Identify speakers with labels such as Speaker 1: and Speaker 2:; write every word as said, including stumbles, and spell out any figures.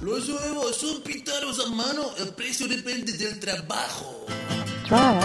Speaker 1: Los huevos son pintados a mano, el precio depende del trabajo.
Speaker 2: 좋아요.